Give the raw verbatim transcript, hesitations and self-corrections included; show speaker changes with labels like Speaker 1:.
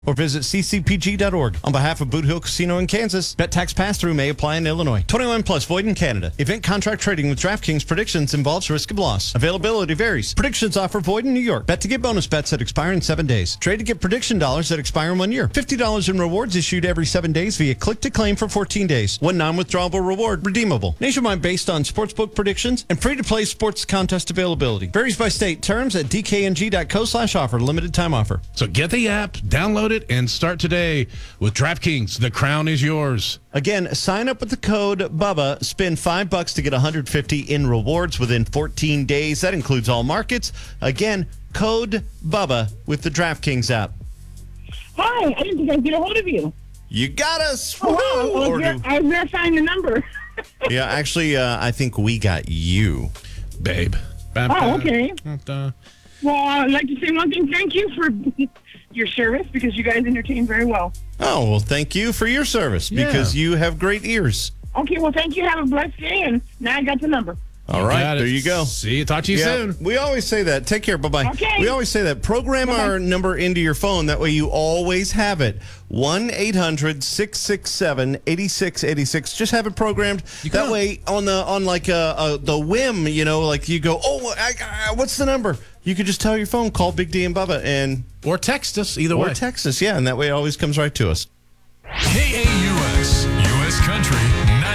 Speaker 1: Or visit c c p g dot org. On behalf of Boot Hill Casino in Kansas, bet tax pass-through may apply in Illinois. twenty-one plus void in Canada. Event contract trading with DraftKings predictions involves risk of loss. Availability varies. Predictions offer void in New York. Bet to get bonus bets that expire in seven days. Trade to get prediction dollars that expire in one year. fifty dollars in rewards issued every seven days via click-to-claim for fourteen days. One non-withdrawable reward redeemable. Nationwide based on sportsbook predictions and free-to-play sports contest availability. Varies by state. Terms at d k n g dot co slash offer. Limited time offer.
Speaker 2: So get the app, download it, and start today with DraftKings. The crown is yours.
Speaker 1: Again, sign up with the code BUBBA. Spend five bucks to get one hundred fifty in rewards within fourteen days. That includes all markets. Again, code BUBBA with the DraftKings app.
Speaker 3: Hi, I didn't think I'd get a hold of you.
Speaker 1: You got us.
Speaker 3: Oh, wow. I, was
Speaker 1: Or
Speaker 3: ver-
Speaker 1: do-
Speaker 3: I was verifying the number.
Speaker 1: yeah, actually, uh, I think we got you.
Speaker 2: Babe.
Speaker 3: Oh, okay.
Speaker 2: Uh,
Speaker 3: Well, I'd like to say one thing. Thank you for your service because you guys entertain very well.
Speaker 1: Oh, well, thank you for your service
Speaker 2: Yeah.
Speaker 1: because you have great ears.
Speaker 3: Okay, well, thank you. Have a blessed day, and now I got the number.
Speaker 1: All right,
Speaker 2: got it.
Speaker 1: there you go.
Speaker 2: See you. Talk to you
Speaker 1: Yeah,
Speaker 2: soon.
Speaker 1: we always say that. Take care. Bye-bye.
Speaker 3: Okay.
Speaker 1: We always say that. Program
Speaker 3: Bye-bye.
Speaker 1: our number into your phone. That way you always have it. one eight hundred six six seven eight six eight six. Just have it programmed.
Speaker 2: You
Speaker 1: That
Speaker 2: can-
Speaker 1: way on the on like uh, uh, the whim, you know, like you go, oh, I, I, what's the number? You could just tell your phone, call Big D and Bubba, and
Speaker 2: Or text us, either
Speaker 1: or
Speaker 2: way.
Speaker 1: text us. Yeah, and that way it always comes right to us.
Speaker 4: K A U